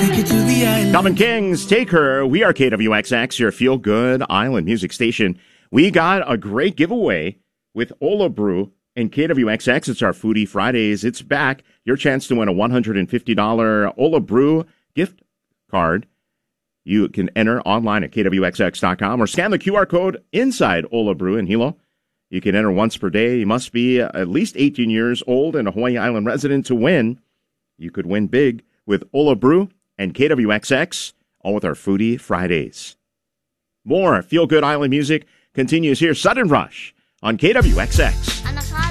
Take it to the island. Calvin Kings, Take Her. We are KWXX, your feel-good island music station. We got a great giveaway with Ola Brew and KWXX. It's our Foodie Fridays. It's back. Your chance to win a $150 Ola Brew gift card. You can enter online at KWXX.com or scan the QR code inside Ola Brew in Hilo. You can enter once per day. You must be at least 18 years old and a Hawaii Island resident to win. You could win big with Ola Brew and KWXX, all with our Foodie Fridays. More feel-good island music continues here. Sudden Rush on KWXX.